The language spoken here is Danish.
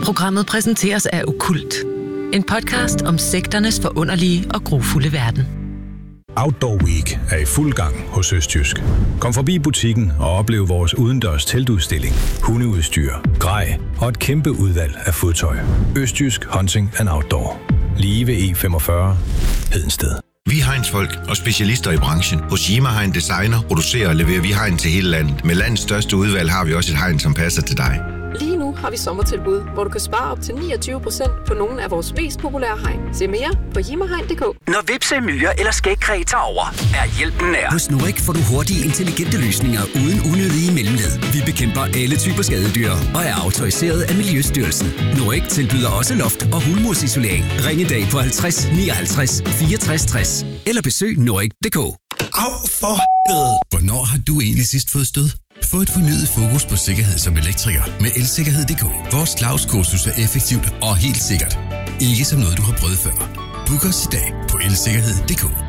Programmet præsenteres af Okkult. En podcast om sekternes forunderlige og grufulde verden. Outdoor Week er i fuld gang hos Østjysk. Kom forbi butikken og oplev vores udendørs teltudstilling, hundeudstyr, grej og et kæmpe udvalg af fodtøj. Østjysk Hunting and Outdoor. Lige ved E45 Hedensted. Vi er hegnsfolk og specialister i branchen. Hos Yima Hegn Designer producerer og leverer vi hegn til hele landet. Med landets største udvalg har vi også et hegn, som passer til dig. Lige nu har vi sommertilbud, hvor du kan spare op til 29% på nogle af vores mest populære hegn. Se mere på yimahegn.dk. Når hvepse, myrer eller skægkræ tager over, er hjælpen nær. Hos Norik får du hurtige, intelligente løsninger uden unødige mellemled. Vi bekæmper alle typer skadedyr og er autoriseret af Miljøstyrelsen. Norik tilbyder også loft- og hulmursisolering. Ring i dag på 50 59 64 60 eller besøg norik.dk. Au for helvede! Hvornår har du egentlig sidst fået stød? Få et fornyet fokus på sikkerhed som elektriker med elsikkerhed.dk. Vores Claus-kursus er effektivt og helt sikkert. Ikke som noget, du har prøvet før. Book os i dag på elsikkerhed.dk.